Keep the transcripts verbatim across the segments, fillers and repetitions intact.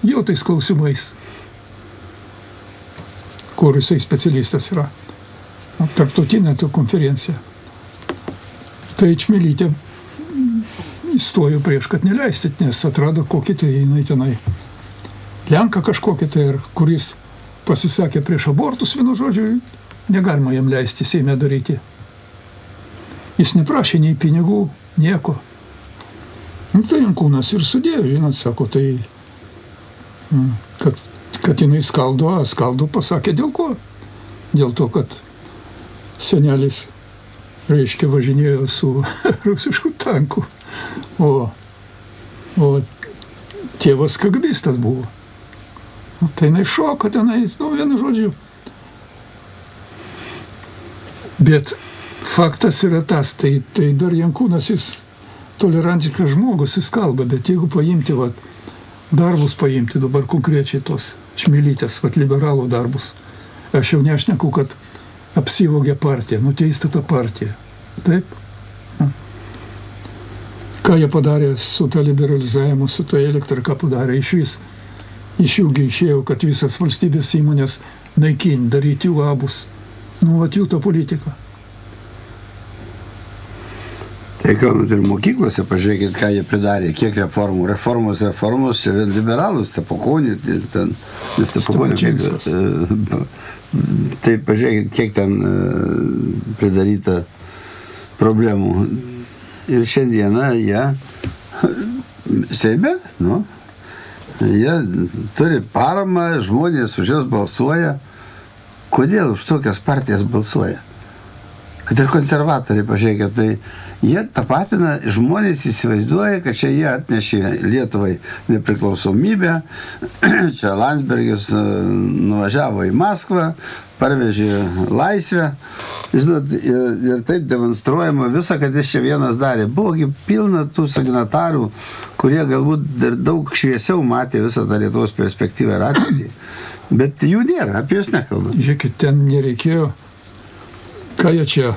jo tais klausimais, kur jisai specialistas yra. Tarptautinė to konferencija. Tai Čmilytė įstojo prieš, kad neleisti, nes atrado kokį tai jinai tenai Lenką kažkokį tai, kuris pasisakė prieš abortus, vienu žodžiu, negalima jam leisti Seime daryti. Jis neprašė nei pinigų, nieko. Nu, tai Jankūnas ir sudėjo, žinot, sako, tai, kad, kad jinai skaldo, a skaldo pasakė dėl ko? Dėl to, kad senelis, reiškia, važinėjo su rusišku tanku, o, o tėvas kagabistas buvo. Nu, tai jinai šoka tenai, nu, vienu žodžiu. Bet faktas yra tas, tai, tai dar Jankūnas, jis tolerantiškas žmogus, jis kalba, bet jeigu paimti, vat, darbus paimti, dabar konkrečiai tos Čmilytės, vat, liberalų darbus, aš jau nešneku, kad apsivogė partija, nuteista ta partija. Taip? Na. Ką jie padarė su ta liberalizavimu, su ta elektra, ką padarė iš vis? Iš jų išėjo, kad visas valstybės įmonės naikinti, daryti jų abus. Nu, vat jų ta politika. Tai kalbant ir mokyklose, pažiūrėkit, ką jie pridarė, kiek reformų. Reformos, reformos, čia vien liberalus, Stepukonį, ten, nes Stepukonį kaip... Tai pažiūrėkit, kiek ten pridaryta problemų. Ir šiandieną jie Seime, nu, jie turi paramą, žmonės už jas balsuoja. Kodėl už tokias partijas balsuoja? Kad ir konservatoriai, pažiūrėkit, tai jie tapatina, žmonės įsivaizduoja, kad čia jie atnešė Lietuvai nepriklausomybę, čia Landsbergis nuvažiavo į Maskvą, parvežė laisvę, žinot, ir, ir taip demonstruojama visą, kad jis čia vienas darė. Buvogi pilna tų signatarų, kurie galbūt dar daug šviesiau matė visą tą Lietuvos perspektyvą ir ateitį. Bet jų nėra, apie jūs nekalba. Žiūrėkit, ten nereikėjo, ką jie čia,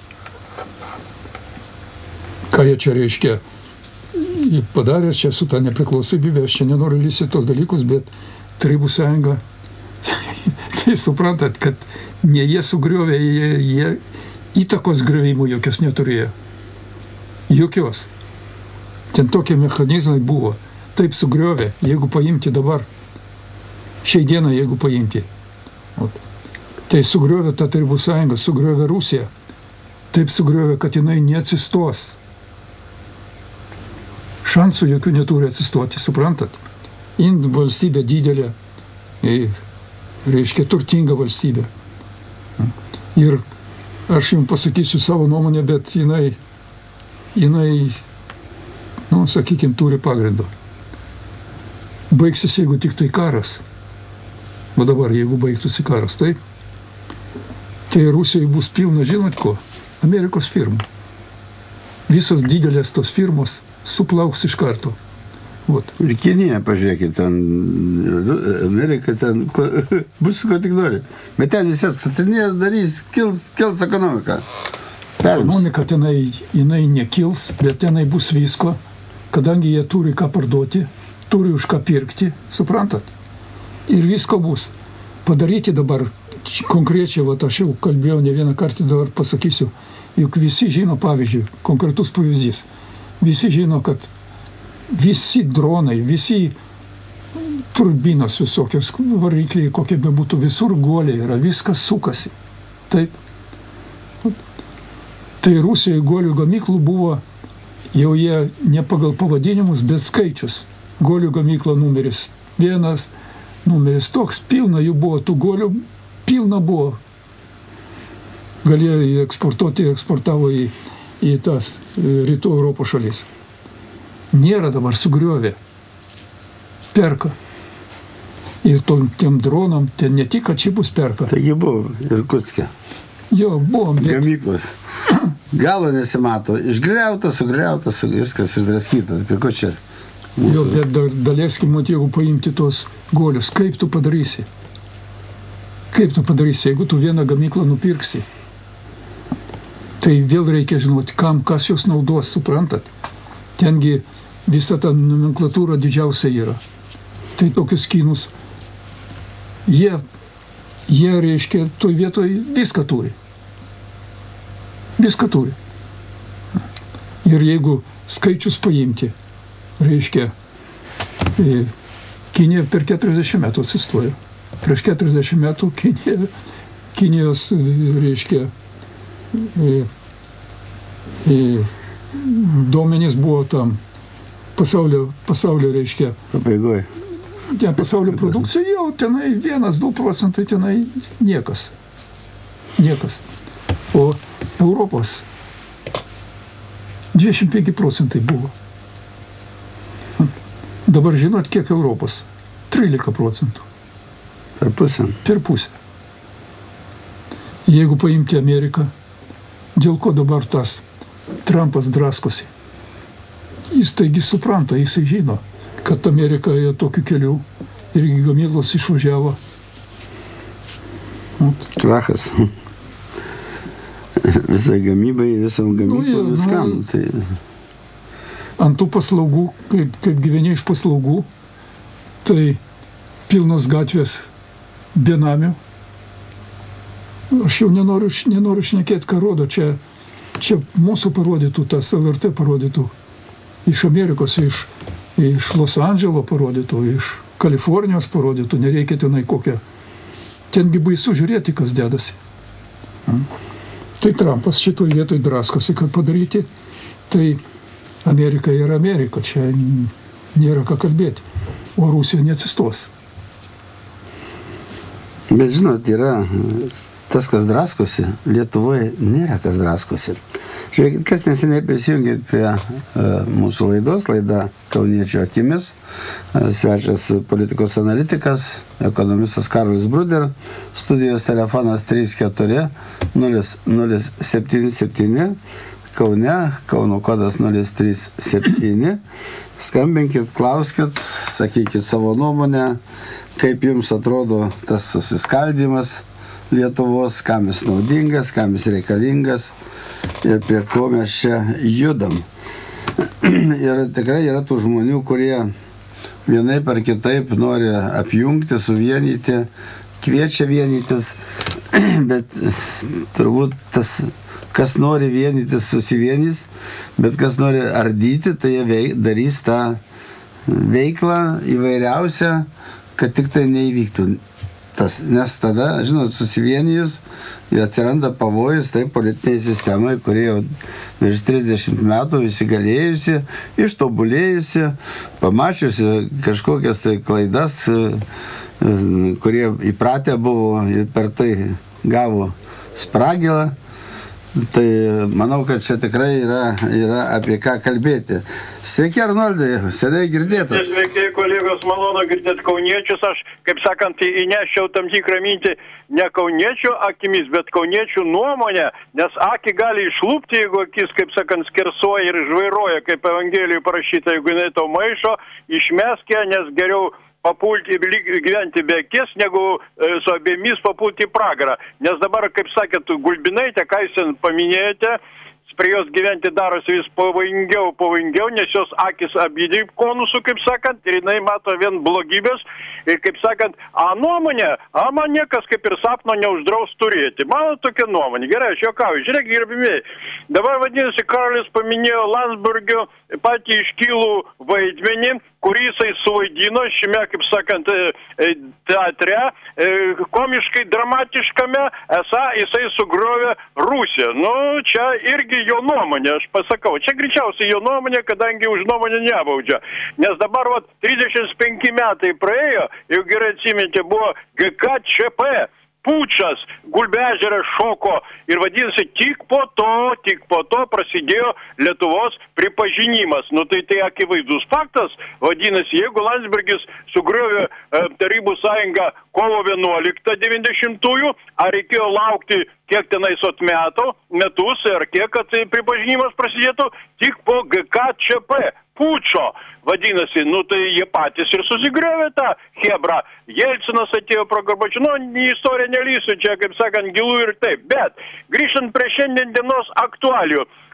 ką jie čia reiškia, padarė čia su tą nepriklausomybę, aš čia nenoriu lįsti tos dalykus, bet Tarybų sąjunga, tai suprantat, kad ne jie sugriovė, jie, jie įtakos griovimų jokios neturėjo. Jokios. Ten tokie mechanizmai buvo. Taip sugriovė, jeigu paimti dabar, šiai dieną, jeigu paimti. Tai sugriovė tą Tarybų sąjungą, sugriovė Rusiją. Taip sugriovė, kad jinai neatsistos. Šansų jokių neturi atsistoti, suprantat? Ind valstybė didelė, reiškia turtinga valstybė. Ir aš jums pasakysiu savo nuomonę, bet jinai, jinai, nu, sakykim, turi pagrindo. Baigsis, jeigu tik tai karas. O dabar, jeigu baigtųsi karas, taip? Tai Rusijoje bus pilna, žinot ko? Amerikos firmų. Visos didelės tos firmos suplauks iš karto. Vat. Ir Kinija, pažiūrėkit, ten, Amerika, ten, ko, bus ko tik nori. Bet ten visi atstatinės darys, kils, kils ekonomika. Perims. Ekonomika tenai, jinai nekils, bet tenai bus visko, kadangi jie turi ką parduoti, turi už ką pirkti, suprantat? Ir visko bus. Padaryti dabar, konkrečiai, vat, aš jau kalbėjau ne vieną kartą, dabar pasakysiu, juk visi žino, pavyzdžiui, konkretus pavyzdys, visi žino, kad visi dronai, visi turbinos visokios, varikliai, kokie be būtų, visur guoliai yra, viskas sukasi. Taip. Tai Rusijoje guolių gamyklų buvo, jau jie ne pagal pavadinimus, bet skaičius. Guolių gamykla numeris vienas, numeris toks, pilna jų buvo, tų guolių pilna buvo. Galėjo eksportuoti, eksportavo į, į tas rytų Europos šalis. Nėra dabar, sugriovė. Perka. Ir tom, tiem dronam, ten ne tik, kad čipus perka. Taigi buvo ir Kutske. Jo, buvo. Bet... Gamyklos. Galo nesimato. Išgriauta, sugriauta, su, viskas išdraskyta. Prie ko čia? Mūsų... Jo, bet da, daleiskim, jeigu paimti tos golius, kaip tu padarysi? Kaip tu padarysi, jeigu tu vieną gamyklą nupirksi? Tai vėl reikia žinoti, kam, kas jos naudos, suprantat? Tengi visa ta nomenklatūra didžiausia yra. tai tokius kinus, jie, jie reiškia, toj vietoj viską turi. Viską turi. Ir jeigu skaičius paimti, reiškia, Kinija per keturiasdešimt metų atsistojo. Prieš keturiasdešimt metų Kinija, Kinijos, reiškia, e, e, duomenys buvo tam pasaulio, pasaulio reiškia. Pabaigoje. Ten pasaulio produkcija jau tenai vienas, du procentai tenai niekas. Niekas. O Europos dvidešimt penki procentai buvo. Dabar žinot, kiek Europos? trylika procentų. Per pusę. Per pusę. Jeigu paimti Ameriką, dėl ko dabar tas Trumpas draskosi? Jis taigi supranta, jisai žino, kad Amerika ėjo tokiu keliu ir gamyklos išvažiavo. Krachas. Visai gamybai, visam gamyklai, nu, viskam. Nu, tai... Ant tų paslaugų, kaip, kaip gyveni iš paslaugų, tai pilnos gatvės benamių. Aš jau nenoriu, nenoriu šnekėti, ką rodo. Čia, čia mūsų parodytų, tas L R T parodytų. Iš Amerikos, iš, iš Los Andželo parodytų, iš Kalifornijos parodytų. Nereikia tenai kokią. Tengi baisu žiūrėti, kas dedasi. Tai Trumpas šitoj vietoj draskosi, kad padaryti. Tai Amerika yra Amerika, čia nėra ką kalbėti. O Rusija neatsistos. Bet žinot, yra tas, kas draskosi, Lietuvoje nėra kas draskosi. Žiūrėkit, kas neseniai prisijungėt prie uh, mūsų laidos, laida Kauniečių akimis. Uh, svečias politikos analitikas, ekonomistas Karolis Bruder, studijos telefonas trys keturi nulis nulis septyni septyni. Kaune, Kauno kodas nulis trys septyni. Skambinkit, klauskit, sakykit savo nuomonę, kaip jums atrodo tas susiskaldymas Lietuvos, kam jis naudingas, kam jis reikalingas ir prie ko mes čia judam. Ir tikrai yra tų žmonių, kurie vienaip ar kitaip nori apjungti, suvienyti, kviečia vienytis, bet turbūt tas kas nori vienytis, susivienys, bet kas nori ardyti, tai jie veik, darys tą veiklą įvairiausią, kad tik tai neįvyktų. Tas, nes tada, žinot, susivienijus, atsiranda pavojus tai politiniai sistemai, kurie jau virš trisdešimt metų įsigalėjusi, ištobulėjusi, pamačiusi kažkokias tai klaidas, kurie įpratę buvo ir per tai gavo spragilą. Tai manau, kad čia tikrai yra, yra apie ką kalbėti. Sveiki, Arnoldai, seniai girdėtas. Sveiki, kolegos, malonu girdėti kauniečius. Aš, kaip sakant, įnešiau tam tikrą mintį ne kauniečių akimis, bet kauniečių nuomonę, nes akį gali išlūpti, jeigu akis, kaip sakant, skersuoja ir žvairuoja, kaip Evangelijoje parašyta, jeigu jinai to maišo, išmeskė, nes geriau papulti gyventi be akis, negu e, su abiemis papulti į pragarą. Nes dabar, kaip sakėt, Gulbinaitė, ką jūs paminėjote, prie jos gyventi darosi vis pavojingiau, pavojingiau, nes jos akis abidžiai konusų, kaip sakant, ir jinai mato vien blogybės. Ir, kaip sakant, a nuomonė, a man niekas kaip ir sapno neuždraus turėti. Mano tokia nuomonė. Gerai, aš juokauju. Žiūrėk, gerbimieji. Dabar, vadinasi, Karolis paminėjo Landsbergio patį iškilų vaidmenį, kurį jisai suvaidino šiame, kaip sakant, teatre, komiškai dramatiškame, esą jisai sugriovė Rusiją. Nu, čia irgi jo nuomonė, aš pasakau. Čia greičiausiai jo nuomonė, kadangi už nuomonę nebaudžia. Nes dabar, vat, trisdešimt penki metai praėjo, jau gerai atsiminti, buvo G K Č P. Pučas, Gulbežerė šoko ir vadinasi, tik po to, tik po to prasidėjo Lietuvos pripažinimas. Nu tai tai akivaizdus faktas, vadinasi, jeigu Landsbergis sugriovė e, Tarybų sąjungą kovo vienuoliktą devyniasdešimtųjų, ar reikėjo laukti kiek tenais ot metų, metus, ar kiek, kad pripažinimas prasidėtų, tik po G K Č P. Pučo, vadinasi, nu tai jie patys ir susigriovė tą Hebrą. Jelcinas atėjo pro Gorbačių, nu, į istoriją nelysiu, čia, kaip sakant, gilų ir taip. Bet, grįžtant prie šiandien dienos aktualijų,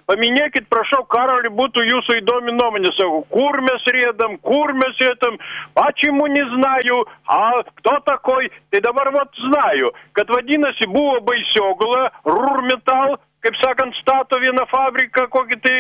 paminėkit, prašau, Karoli, būtų jūsų įdomi nuomonė. Sako, kur mes rėdam, kur mes rėdam, почему не знаю, а кто такой? Tai dabar vat знаю, kad vadinasi buvo Baisiogala, Rurmetal, kaip sakant, stato vieną fabriką, kokį tai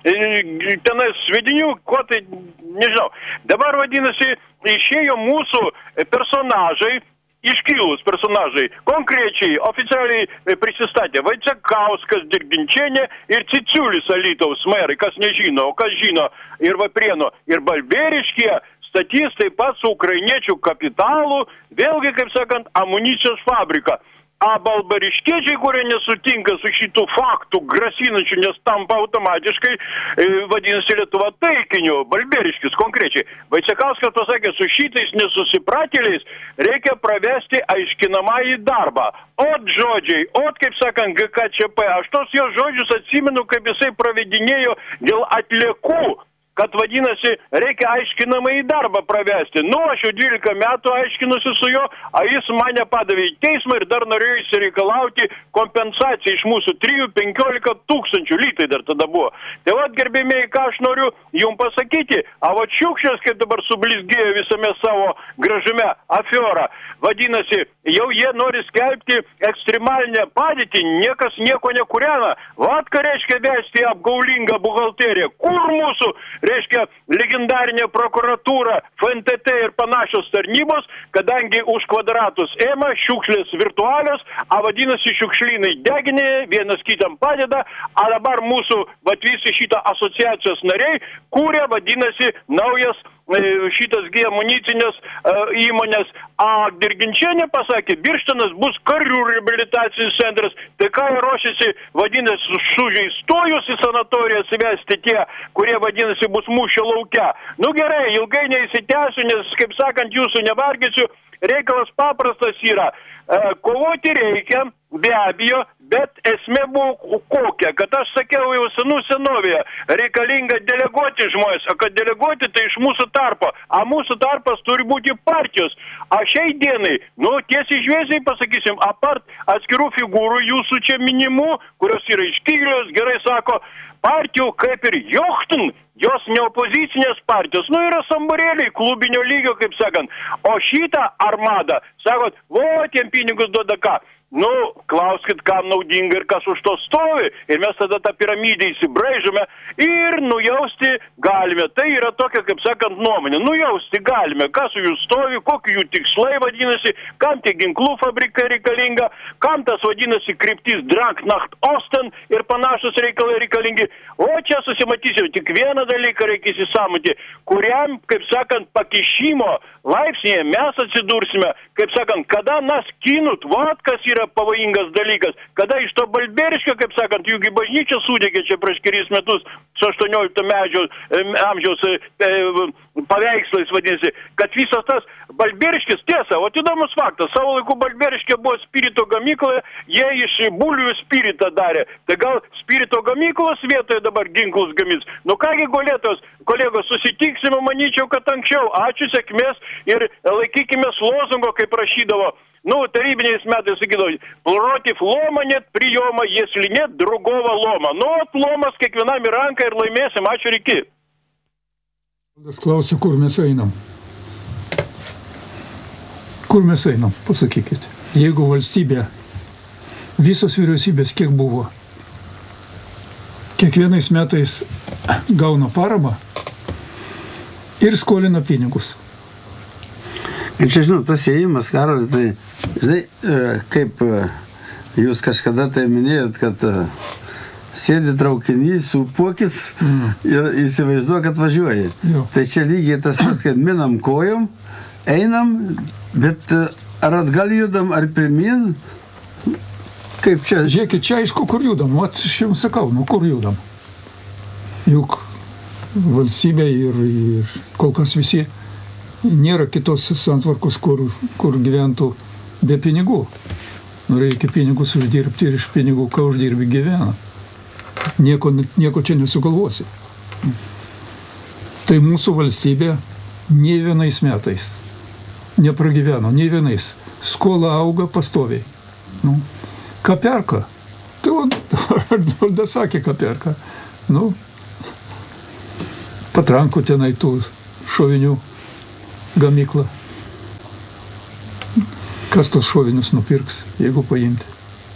e, tenais svedinių, ko tai, nežinau. Dabar vadinasi, išėjo mūsų personažai, iškilus personažai, konkrečiai, oficialiai prisistatė Vaicekauskas, Dirginčienė ir Ciciulis Alytaus merai, kas nežino, o kas žino, ir Vaprieno, ir Balbieriškie statys taip pat su ukrainiečių kapitalu, vėlgi, kaip sakant, amunicijos fabriką. A balbariškiečiai, kurie nesutinka su šitų faktų grasinančių, nes tampa automatiškai, e, vadinasi, Lietuva taikiniu, Balberiškis konkrečiai. Vaicekauskas pasakė, su šitais nesusipratėliais reikia pravesti aiškinamąjį darbą. Ot žodžiai, ot, kaip sakant, G K C P. Aš tos jo žodžius atsimenu, kaip jisai pravedinėjo dėl atliekų, kad vadinasi, reikia aiškinamąjį darbą pravesti. Nu, aš jau dvylika metų aiškinusi su juo, a jis mane padavė į teismą ir dar norėjo įsireikalauti kompensaciją iš mūsų trijų penkiolika tūkstančių, lytai dar tada buvo. Tai vat, gerbėmėjai, ką aš noriu jums pasakyti, a vat šiukščias, kaip dabar sublizgėjo visame savo gražume afiorą, vadinasi, jau jie nori skelbti ekstremalinę padėtį, niekas nieko nekūrena. Vat, ką reiškia vesti apgaulingą buhalteriją. Kur mūsų reiškia legendarinė prokuratūra, F N T T ir panašios tarnybos, kadangi už kvadratus ėma šiukšlės virtualios, a vadinasi šiukšlynai deginė, vienas kitam padeda, a dabar mūsų, vat visi šitą asociacijos nariai, kūrė, vadinasi, naujas šitas G amunicinės uh, įmonės. A Dirginčienė pasakė, Birštonas bus karių reabilitacinis centras. Tai ką jie ruošiasi, vadinasi, sužeistojus į sanatorijas įvesti tie, kurie, vadinasi, bus mūšio lauke. Nu gerai, ilgai neįsitęsiu, nes, kaip sakant, jūsų nevargysiu. Reikalas paprastas yra. E, kovoti reikia, be abejo, bet esmė buvo kokia, kad aš sakiau jau senų senovėje, reikalinga deleguoti žmonės, o kad deleguoti tai iš mūsų tarpo, a mūsų tarpas turi būti partijos. A šiai dienai, nu tiesiai šviesiai pasakysim, apart atskirų figūrų jūsų čia minimų, kurios yra iškilios, gerai sako, partijų kaip ir jochtun, jos ne opozicinės partijos, nu yra samburėliai, klubinio lygio, kaip sakant, o šitą armadą, sakot, vo, tiem pinigus duoda ką. Nu, klauskit, kam naudinga ir kas už to stovi. Ir mes tada tą piramidę įsibraižome ir nujausti galime. Tai yra tokia, kaip sakant, nuomonė. Nujausti galime, kas jų stovi, kokie jų tikslai vadinasi, kam tie ginklų fabrikai reikalinga, kam tas vadinasi kryptis Drang Nacht Osten ir panašus reikalai reikalingi. O čia susimatysim, tik vieną dalyką reikia įsisamonti, kuriam, kaip sakant, pakišimo laipsnėje mes atsidursime, kaip sakant, kada nas kinut, vat kas yra pavojingas dalykas, kada iš to Balbieriškio, kaip sakant, juk į bažnyčią sudegė čia prieš kelis metus su aštuoniolikto amžiaus e, paveikslais vadinasi, kad visas tas Balbieriškis, tiesa, o įdomus faktas, savo laiku Balbieriškė buvo spirito gamykloje, jie iš bulvių spiritą darė, tai gal spirito gamyklos vietoje dabar ginklus gamins. Nu kągi golėtos, kolegos, susitiksime, manyčiau, kad anksčiau, ačiū, sėkmės ir laikykimės lozungo, kaip prašydavo. Ну, тарибiniais metais sakydavo, против лома нет приема, если нет другого лома. Nu, lomas kiekvienam į ranką ir laimėsim. Ačiū ir iki. Klausia, kur mes einam. Kur mes einam, pasakykite. Jeigu valstybė, visos vyriausybės kiek buvo, kiekvienais metais gauna paramą ir skolina pinigus. Ir čia, žinau, tas ėjimas, Karoli, tai, žinai, kaip jūs kažkada tai minėjot, kad sėdi traukinys, sūpuokis mm. ir įsivaizduoja, kad važiuoji. Jo. Tai čia lygiai tas pats, kad minam kojom, einam, bet ar atgal judam, ar pirmin, kaip čia? Žiūrėkit, čia aišku, kur judam, vat aš jums sakau, nu kur judam. Juk valstybė ir, ir kol kas visi nėra kitos santvarkos, kur, kur gyventų be pinigų. Nu, reikia pinigus uždirbti ir iš pinigų, ką uždirbi, gyvena. Nieko, nieko čia nesugalvosi. Tai mūsų valstybė nei vienais metais nepragyveno, nei vienais. Skola auga pastoviai. Nu, ką perka? Tai Arnoldas sakė, ką perka. Nu, patrankų tenai tų šovinių gamyklą. Kas tos šovinius nupirks, jeigu paimti?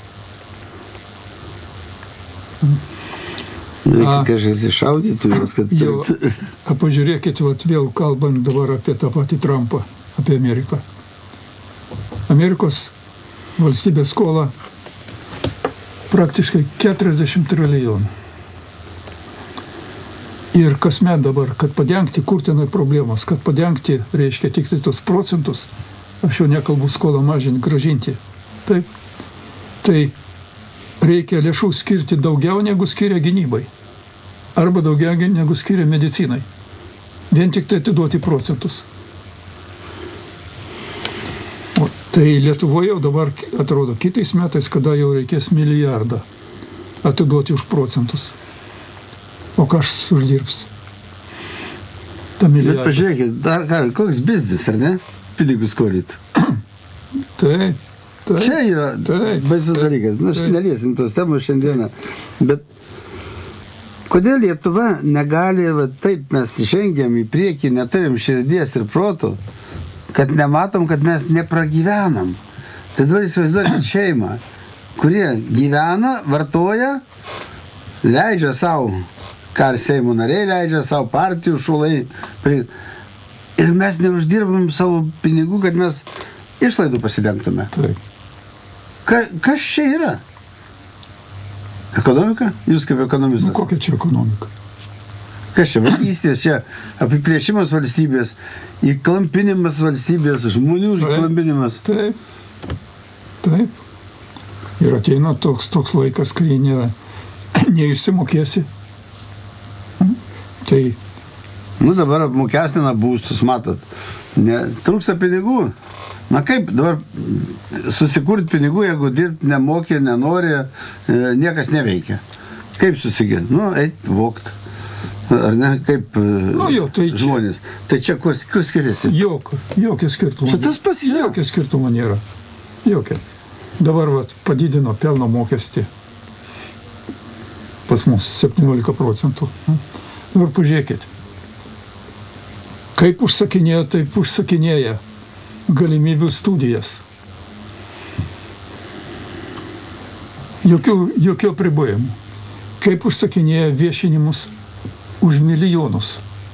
Reikia kažkas iššaudytų juos, kad... Jo, a, pažiūrėkit, vat, vėl kalbant dabar apie tą patį Trumpą, apie Ameriką. Amerikos valstybės skola praktiškai keturiasdešimt trilijonų. Ir kasmet dabar, kad padengti kur tenai problemas, kad padengti, reiškia, tik tai tos procentus, aš jau nekalbu skolą mažinti, gražinti. Taip. Tai reikia lėšų skirti daugiau negu skiria gynybai. Arba daugiau negu skiria medicinai. Vien tik tai atiduoti procentus. O tai Lietuvoje jau dabar atrodo kitais metais, kada jau reikės milijardą atiduoti už procentus. O kas uždirbs? Ta milijardą. Bet pažiūrėkit, dar, kar, koks biznis, ar ne? Pinigus skolyti. Taip. Taip, čia yra taip, baisus dalykas. Na, aš neliesim tos temos šiandieną. Bet kodėl Lietuva negali, va, taip mes žengiam į priekį, neturim širdies ir proto, kad nematom, kad mes nepragyvenam. Tai dabar įsivaizduokit šeimą, kurie gyvena, vartoja, leidžia savo, ką ir Seimo nariai leidžia, savo partijų šulai. Ir mes neuždirbam savo pinigų, kad mes išlaidų pasidengtume. Taip. Ka, kas čia yra? Ekonomika? Jūs kaip ekonomistas. Nu, kokia čia ekonomika? Kas čia? Vagystės, čia apiplėšimas valstybės, įklampinimas valstybės, žmonių įklampinimas. Taip. Taip. Ir ateina toks, toks laikas, kai ne, neišsimokėsi. Tai... Nu, dabar apmokestina būstus, matot. Ne, trūksta pinigų. Na kaip dabar susikurti pinigų, jeigu dirbti nemokė, nenori, niekas neveikia. Kaip susigirti? Nu, eit vokt. Ar ne, kaip nu, jo, tai žmonės. Čia... Tai čia kuo, kuo skiriasi? Jokio, jokio skirtumo. Čia tas pats yra. Jokio skirtumo nėra. Jokio. Dabar vat, padidino pelno mokestį. Pas mus septyniolika procentų. Dabar pažiūrėkit. Kaip užsakinėja, taip užsakinėja galimybių studijas. Jokių, jokių apribojimų. Kaip užsakinėja viešinimus už milijonus.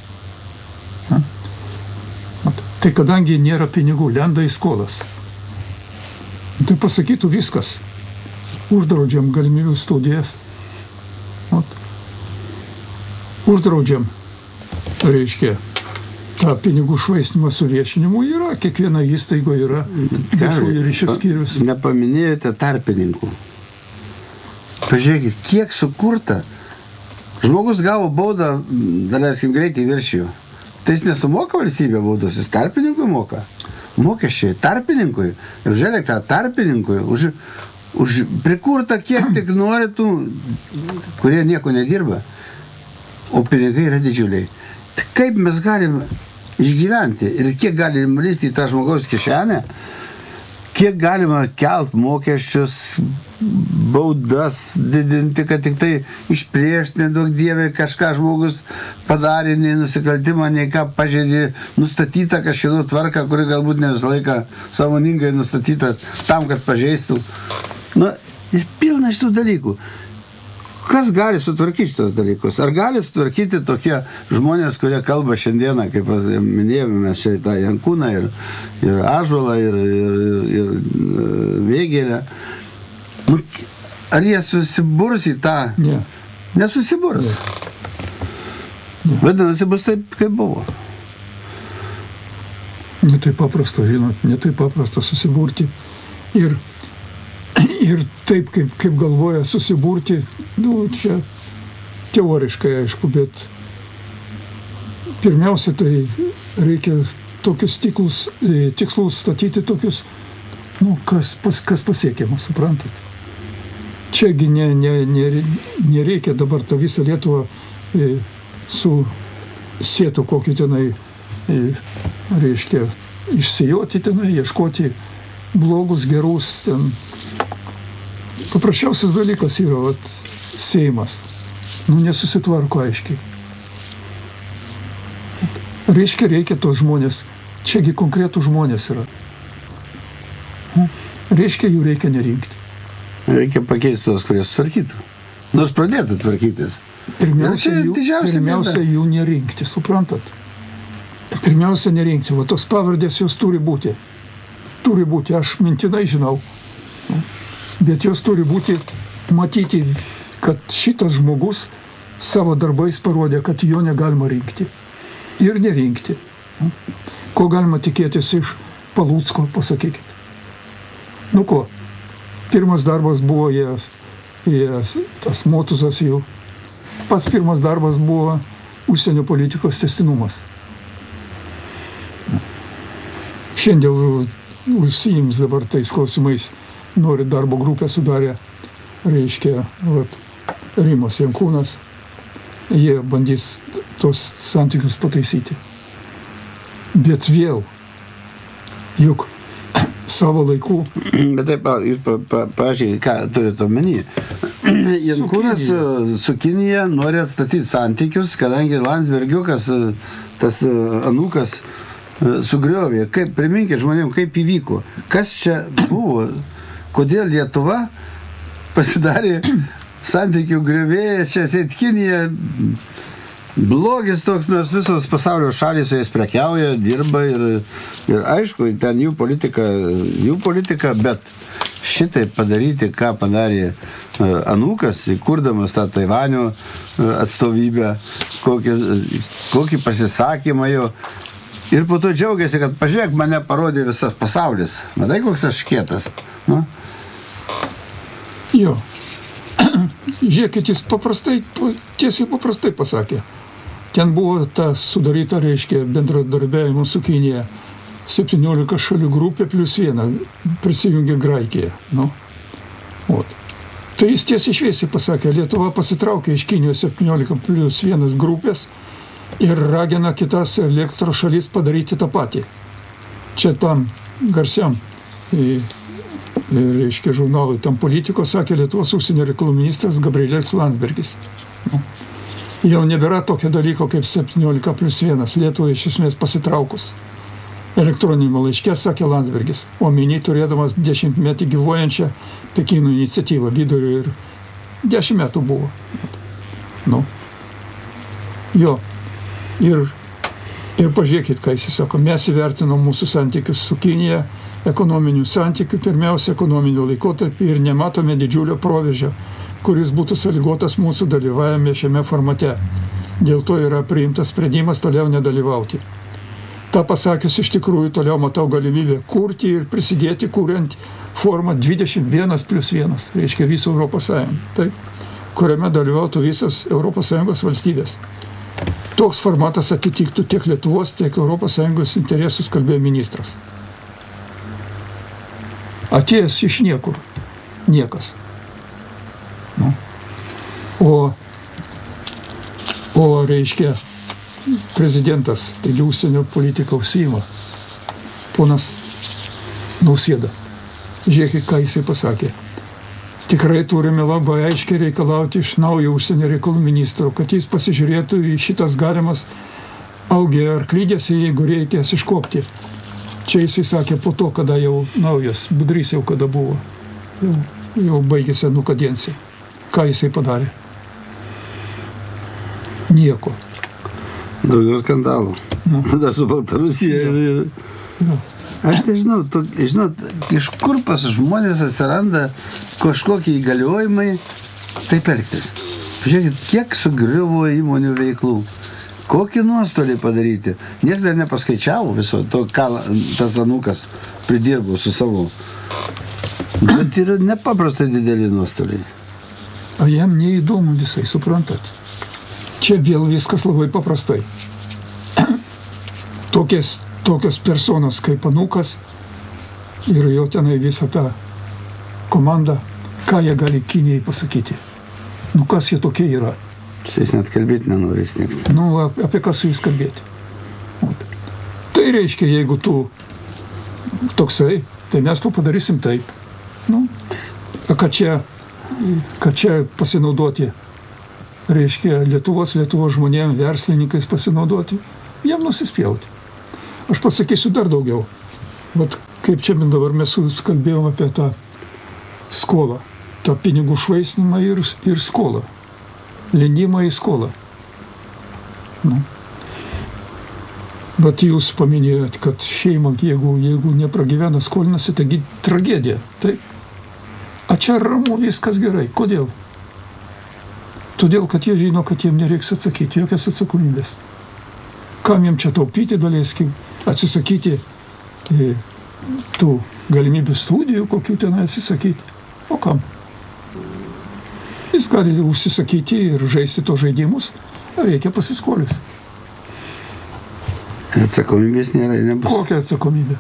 Tai kadangi nėra pinigų, lenda į skolas. Tai pasakytų viskas. Uždraudžiam galimybių studijas. Ot. Uždraudžiam, reiškia, tą pinigų švaistimą su viešinimu yra, kiekviena įstaigo yra viešųjų ryšių skyrius. Nepaminėjote tarpininkų. Pažiūrėkit, kiek sukurta. Žmogus gavo baudą, daleiskim, greitai viršijo. Tai jis nesumoka valstybė baudos, jis tarpininkui moka. Mokesčiai tarpininkui, ir už elektrą tarpininkui, už, už prikurta kiek tik nori tų, kurie nieko nedirba. O pinigai yra didžiuliai. Tai kaip mes galime išgyventi ir kiek galime lysti į tą žmogaus kišenę, kiek galima kelt mokesčius, baudas didinti, kad tik tai išpriešti, nedaug dievai kažką žmogus padarė, nei nusikaltimą, nei ką pažeidė, nustatyta kažkieno tvarka, kuri galbūt ne visą laiką sąmoningai nustatyta tam, kad pažeistų. Na, ir pilna šitų dalykų. Kas gali sutvarkyti šitos dalykus? Ar gali sutvarkyti tokie žmonės, kurie kalba šiandieną, kaip minėjome mes čia tą Jankūną ir, ir Ąžuolą ir, ir, ir, ir Vėgėlę? Nu, ar jie susiburs į tą? Ne. Nesusiburs. Ne. Vadinasi, bus taip, kaip buvo. Ne taip paprasta, žinot, ne taip paprasta susiburti. Ir Ir taip, kaip, kaip galvoja susiburti, nu, čia teoriškai, aišku, bet pirmiausia, tai reikia tokius tiklus, tikslus statyti tokius, nu, kas, pas, kas pasiekiama, suprantat. Čiagi ne, ne, ne, nereikia dabar tą visą Lietuvą e, su sėtų kokį tenai, e, reiškia, išsijoti tenai, ieškoti blogus, gerus, ten, paprasčiausias dalykas yra vat, Seimas. Nu, nesusitvarko aiškiai. Reiškia, reikia tos žmonės. Čiagi konkretų žmonės yra. Reiškia, jų reikia nerinkti. Reikia pakeisti tos, kurie sutvarkytų. Nors pradėtų tvarkytis. Pirmiausia, jų, pirmiausia jų nerinkti, suprantat? Pirmiausia, nerinkti. Va tos pavardės jos turi būti. Turi būti, aš mintinai žinau. Bet jos turi būti, matyti, kad šitas žmogus savo darbais parodė, kad jo negalima rinkti. Ir nerinkti. Ko galima tikėtis iš Palucko, pasakykit. Nu ko, pirmas darbas buvo jie, jie, tas Motuzas jų. Pats pirmas darbas buvo užsienio politikos tęstinumas. Šiandien užsiims dabar tais klausimais, nori darbo grupę sudarė, reiškia, vat, Rimas Jankūnas. Jie bandys tos santykius pataisyti. Bet vėl, juk savo laikų... Bet taip, jūs pažiūrėjai, ką turite omeny. Jankūnas su Kinija nori atstatyti santykius, kadangi Landsbergiukas, tas anūkas, sugriovė. Kaip, priminkit žmonėm, kaip įvyko. Kas čia buvo? Kodėl Lietuva pasidarė santykių griovėjas, čia sėt Kinija, blogis toks, nors visos pasaulio šalys su jais prekiauja, dirba ir, ir aišku, ten jų politika, jų politika, bet šitai padaryti, ką padarė anūkas, įkurdamas tą Taivanio atstovybę, kokį, kokį pasisakymą jo. Ir po to džiaugiasi, kad pažiūrėk, mane parodė visas pasaulis. Matai, koks aš kietas. Nu? Jo. Žiūrėkit, jis paprastai, tiesiai paprastai pasakė. Ten buvo ta sudaryta, reiškia, bendradarbiavimo su Kinija. septyniolika šalių grupė plus viena. Prisijungė Graikija. Nu. Ot. Tai jis tiesiai šviesiai pasakė, Lietuva pasitraukė iš Kinijos septyniolika plus vienas grupės ir ragina kitas elektros šalis padaryti tą patį. Čia tam garsiam, reiškia, žurnalui, tam politikos, sakė Lietuvos užsienio reikalų ministras Gabrielius Landsbergis. Nu. Jau nebėra tokio dalyko kaip septyniolika plus vienas, Lietuvai iš esmės pasitraukus. Elektroninėme laiške sakė Landsbergis, omeny turėdamas dešimtmetį gyvuojančią Pekino iniciatyvą vidurio ir dešimt metų buvo. Nu. Jo. Ir, ir pažiūrėkit, ką jis sako, mes įvertinom mūsų santykius su Kinija, ekonominių santykių, pirmiausia, ekonominio laikotarpį ir nematome didžiulio proveržio, kuris būtų sąlygotas mūsų dalyvavime šiame formate. Dėl to yra priimtas sprendimas toliau nedalyvauti. Ta pasakius, iš tikrųjų toliau matau galimybę kurti ir prisidėti, kuriant formą dvidešimt vienas plus vienas, reiškia visą Europos Sąjungą, taip, kuriame dalyvautų visos Europos Sąjungos valstybės. Toks formatas atitiktų tiek Lietuvos, tiek Europos Sąjungos interesus, kalbėjo ministras. Atėjęs iš niekur. Niekas. Nu. O, o reiškia, prezidentas, taigi užsienio politika užsiima, ponas Nausėda. Žiūrėkit, ką jisai pasakė. Tikrai turime labai aiškiai reikalauti iš naujo užsienio reikalų ministro, kad jis pasižiūrėtų į šitas galimas augė arklydės ir jeigu reikės iškopti. Čia jisai sakė po to, kada jau naujas, Budrys jau kada buvo, jau, jau baigėsi nu kadencija. Ką jisai padarė? Nieko. Daugiau skandalų. Nu. Tada su Baltarusija. Ja. Ir... Ja. Aš tai žinau, tu, žinot, iš kur pas žmonės atsiranda kažkokie įgaliojimai taip elgtis. Žiūrėkit, kiek sugriuvo įmonių veiklų. Kokį nuostolį padaryti. Niekas dar nepaskaičiavo viso to, ką tas anūkas pridirbo su savo. Bet yra nepaprastai dideli nuostoliai. O jam neįdomu visai, suprantat. Čia vėl viskas labai paprastai. Tokias, tokios personos kaip anūkas ir jo tenai visą tą komandą, ką jie gali Kinijai pasakyti. Nu, kas jie tokie yra? Čia jis net kalbėti nenori sniegti. Nu, apie ką su jais kalbėti. Tai reiškia, jeigu tu toksai, tai mes to padarysim taip. Nu, kad čia kad čia pasinaudoti, reiškia, Lietuvos, Lietuvos žmonėm, verslininkais pasinaudoti, jiem nusispjauti. Aš pasakysiu dar daugiau. Vat kaip čia dabar mes kalbėjom apie tą skolą, tą pinigų švaistimą ir, ir skolą, lendimą į skolą. Nu. Bet jūs paminėjot, kad šeima, jeigu, jeigu nepragyvena, skolinasi, taigi tragedija, taip? A čia ramu, viskas gerai. Kodėl? Todėl, kad jie žino, kad jiem nereiks atsakyti, jokios atsakomybės. Kam jiem čia taupyti, daleiskim, atsisakyti e, tų galimybių studijų, kokių ten atsisakyti. O kam? Jis gali užsisakyti ir žaisti to žaidimus, reikia pasiskolis. Atsakomybės nėra, nebus. Kokia atsakomybė?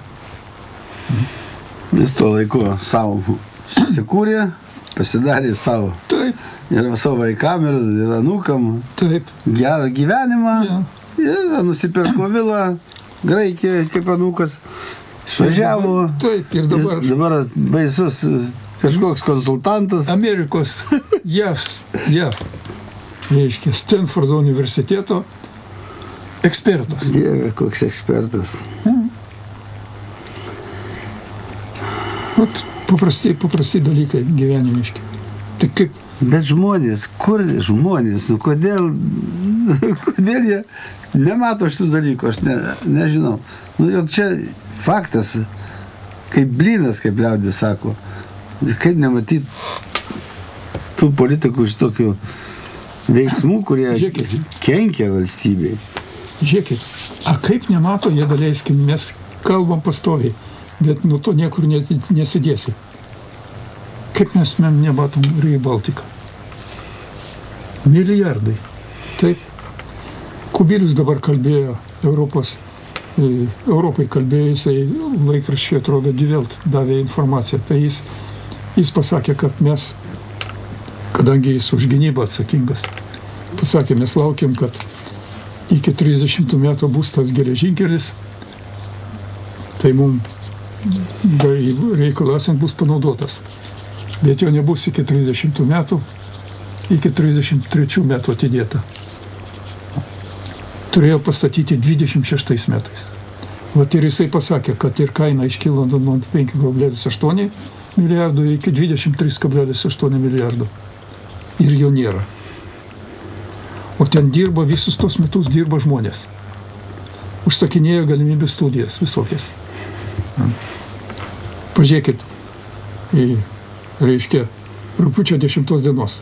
Jis tuo laiku savo susikūrė, pasidarė savo. Taip. Ir savo vaikam, ir, ir anūkam. Taip. Gerą gyvenimą. Ja. Ir nusipirko vilą Graikijoje, kaip anūkas. Išvažiavo. Taip, ir dabar. Ir dabar baisus kažkoks konsultantas. Amerikos JAV, JAV, reiškia, Stanfordo universiteto ekspertas. Dieve, koks ekspertas. Mm. Vat paprasti, paprasti dalykai gyvenimiški. Tai kaip... Bet žmonės, kur žmonės, nu kodėl, kodėl jie nemato šitų dalykų, aš ne, nežinau. Nu, jog čia faktas, kaip blynas, kaip liaudis sako, kaip nematyti tų politikų iš tokių veiksmų, kurie Žiūrėkit. Kenkia valstybei. Žiūrėkit, a kaip nemato, jie daleiskim, mes kalbam pastoviai, bet nuo to niekur nesidėsi. Kaip mes nematom Rail Baltica? Milijardai. Taip. Kubilius dabar kalbėjo, Europos, e, Europai kalbėjo, jisai laikraščiai atrodo Die Welt davė informaciją. Tai jis, jis pasakė, kad mes, kadangi jis už gynybą atsakingas, pasakė, mes laukiam, kad iki trisdešimtų metų bus tas geležinkelis, tai mums reikalasant bus panaudotas. Bet jo nebus iki trisdešimtų metų, iki trisdešimt trečių metų atidėta. Turėjo pastatyti dvidešimt šeštais metais. Vat ir jisai pasakė, kad ir kaina iškilo nuo penki kablelis aštuoni milijardų iki dvidešimt trys kablelis aštuoni milijardų. Ir jo nėra. O ten dirba, visus tos metus dirba žmonės. Užsakinėjo galimybių studijas visokias. Pažiūrėkit, į, reiškia, rugpjūčio dešimtos dienos.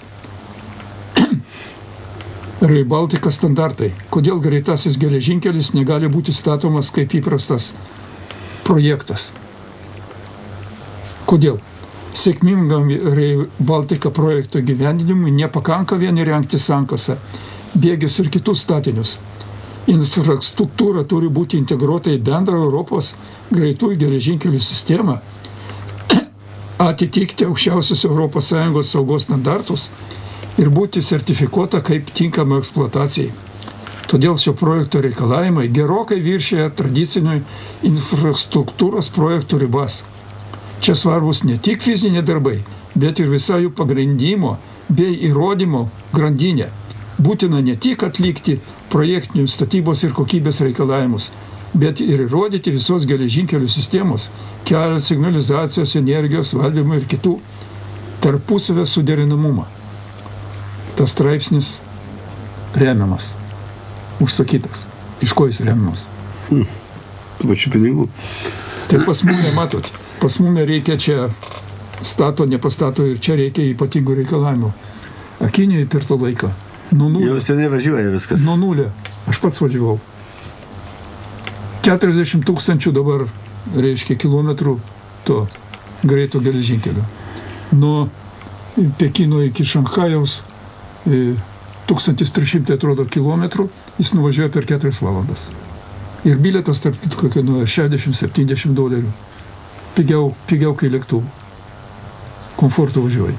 Rail Baltica standartai. Kodėl greitasis geležinkelis negali būti statomas kaip įprastas projektas? Kodėl? Sėkmingam Rail Baltica projekto gyvendinimui nepakanka vien įrengti sankasą, bėgius ir kitus statinius. Infrastruktūra turi būti integruota į bendrą Europos greitųjų geležinkelių sistemą, atitikti aukščiausius Europos Sąjungos saugos standartus ir būti sertifikuota kaip tinkama eksploatacijai. Todėl šio projekto reikalavimai gerokai viršija tradicinių infrastruktūros projektų ribas. Čia svarbus ne tik fiziniai darbai, bet ir visa jų pagrindimo bei įrodymo grandinė. Būtina ne tik atlikti projektinių statybos ir kokybės reikalavimus, bet ir įrodyti visos geležinkelių sistemos, kelio signalizacijos, energijos valdymo ir kitų tarpusavio suderinamumą. Tas straipsnis remiamas, užsakytas. Iš ko jis remiamas? Hmm. Tų pačių pinigų. Tai pas mumę, matot, pas mumę reikia čia stato, nepastato ir čia reikia ypatingų reikalavimų. Akinijoje per tą laiką. Nuo nulio. Jau seniai važiuoja viskas. Nuo nulio. Aš pats važiavau. keturiasdešimt tūkstančių dabar, reiškia, kilometrų to greito geležinkelio. Nuo Pekino iki Šanchajaus tūkstantis trys šimtai atrodo kilometrų, jis nuvažiuoja per keturias valandas. Ir bilietas tarp kitko kainuoja šešiasdešimt septyniasdešimt dolerių. Pigiau, pigiau kai lėktuvų. Komfortu važiuoja.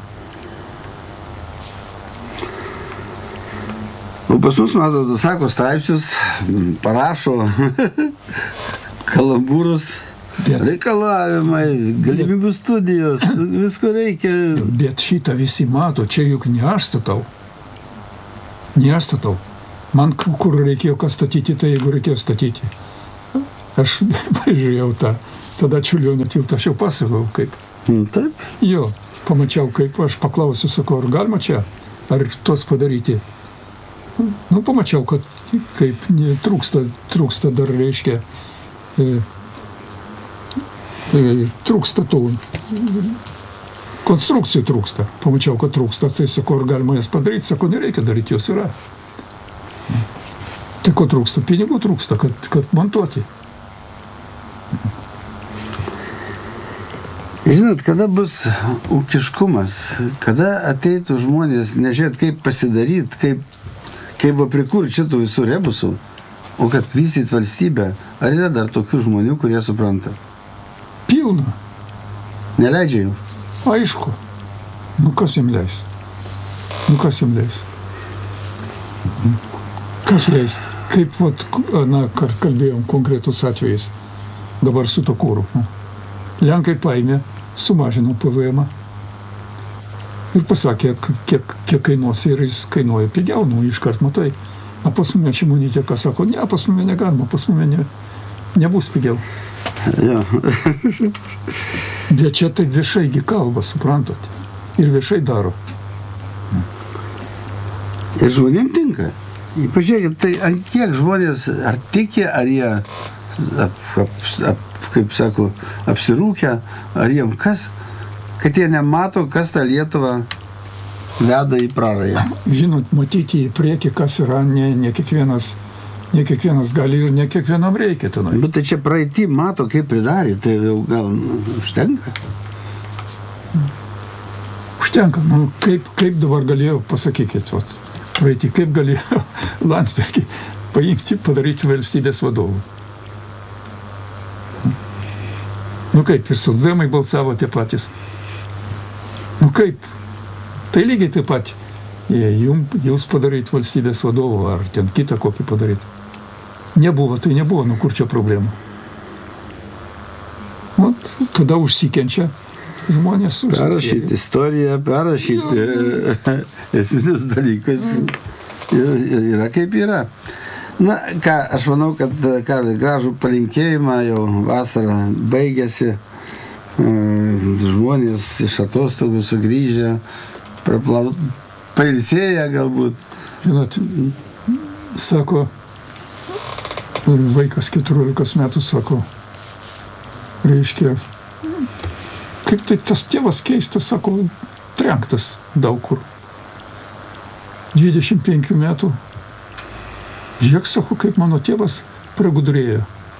O pas mus, matot, sako straipsnius, parašo kalambūrus, Bet, reikalavimai, galimybių studijos, visko reikia. Bet šitą visi mato, čia juk ne aš statau. Ne aš statau. Man kur reikėjo ką statyti, tai jeigu reikėjo statyti. Aš pažiūrėjau tą, tada Čiurlionio tiltą, aš jau pasakau, kaip. Taip? Jo, pamačiau, kaip aš paklausiu, sakau, ar galima čia, ar tos padaryti. Nu, pamačiau, kad kaip trūksta, trūksta dar, reiškia, e, e, trūksta tų, konstrukcijų trūksta. Pamačiau, kad trūksta, tai sakau, ar galima jas padaryti, sakau, nereikia daryti, jos yra. Tai ko trūksta? Pinigų trūksta, kad, kad montuoti. Žinot, kada bus ūkiškumas, kada ateitų žmonės, nežiūrėt, kaip pasidaryti, kaip kaip va prikurti šitų visų rebusų, o kad vystyt valstybę, ar yra dar tokių žmonių, kurie supranta? Pilna. Neleidžia jų? Aišku. Nu, kas jam leis? Nu, kas jam leis? Kas leis? Kaip, vat, na, kalbėjom konkretus atvejais, dabar su to kūru. Lenkai paėmė, sumažino P V M-ą. Ir pasakė, kiek, kiek kainuos, ir jis kainuoja pigiau, nu, iškart matai. A pas mane Šimonytė, kas sako, ne, pas mane negalima, pas mane ne, nebus pigiau. Ja. Bet čia tai viešaigi kalba, suprantat, ir viešai daro. Ir žmonėm tinka. Pažiūrėkit, tai ant kiek žmonės, ar tiki, ar jie, ap, ap, ap, kaip sako, apsirūkę, ar jiem kas, kad jie nemato, kas tą Lietuvą veda į prarąją. Žinot, matyti į priekį, kas yra, ne, ne, kiekvienas, ne kiekvienas gali ir ne kiekvienam reikia tenai. Bet tai čia praeitį mato, kaip pridarė, tai jau gal užtenka? Užtenka. Nu, kaip, kaip dabar galėjau, pasakykit, vat, praeitį, kaip galėjo Landsbergį paimti, padaryti valstybės vadovų. Nu kaip, ir socdemai balsavo tie patys. Nu kaip, tai lygiai taip pat, jum, jūs padaryti valstybės vadovų, ar ten kitą kokį padaryti. Nebuvo, tai nebuvo, nu kur čia problema. Vat, kada užsikenčia, žmonės užsisėdė. Perrašyti istoriją, perrašyti esminius dalykus, yra kaip yra. Na, ką, aš manau, kad ką, gražų palinkėjimą, jau vasara baigėsi. Žmonės iš atostogų sugrįžę, pailsėję galbūt. Žinot, sako, vaikas keturiolikos metų sako, reiškia, kaip tai tas tėvas keistas, sako, trenktas daug kur. dvidešimt penkių metų. Žiūrėk, sako, kaip mano tėvas pragudrėjo.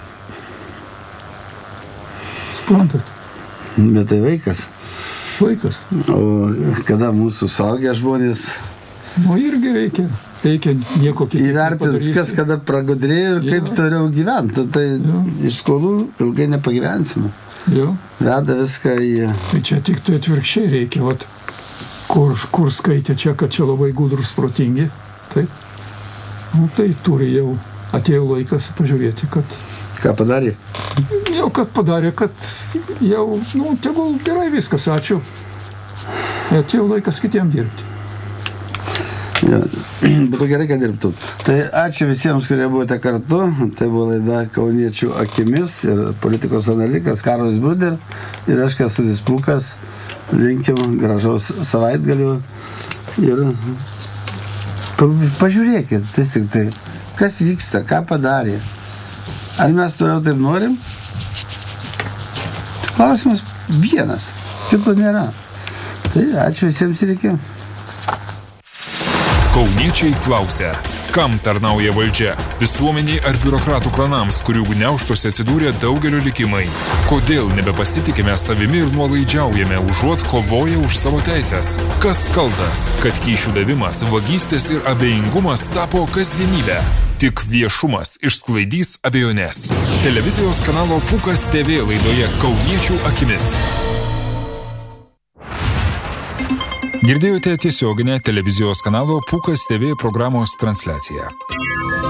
Suprantat? Bet tai vaikas. Vaikas. O kada mūsų suaugę žmonės... Nu, irgi reikia. Reikia nieko kitą. Įvertins, kas kada pragudrėjo ir kaip toliau gyventi. Tai jo. Iš skolų ilgai nepagyvensime. Jo. Veda viską į... Tai čia tik tai atvirkščiai reikia. Vat, kur, kur skaitė čia, kad čia labai gudrus, protingi. Taip. Nu, tai turi jau atėjo laikas pažiūrėti, kad... Ką padarė? Jau, kad padarė, kad jau, nu, tegul gerai viskas, ačiū. Atėjo laikas kitiem dirbti. Ja, būtų gerai, kad dirbtų. Tai ačiū visiems, kurie buvote kartu. Tai buvo laida Kauniečių akimis ir politikos analitikas Karolis Bruder ir aš Kęstutis Pūkas. Linkim gražaus savaitgalių ir pažiūrėkit, vis tik tai, kas vyksta, ką padarė. Ar mes toliau taip norim? Klausimas vienas, kito nėra. Tai ačiū visiems ir iki. Kauniečiai klausia, kam tarnauja valdžia? Visuomeniai ar biurokratų klanams, kurių gniaužtuose atsidūrė daugelio likimai? Kodėl nebepasitikime savimi ir nuolaidžiaujame, užuot kovoję už savo teisės? Kas kaltas, kad kyšių davimas, vagystės ir abejingumas tapo kasdienybę? Tik viešumas išsklaidys abejonės. Televizijos kanalo Pūkas T V laidoje Kauniečių akimis. Girdėjote tiesioginę televizijos kanalo Pūkas T V programos transliaciją.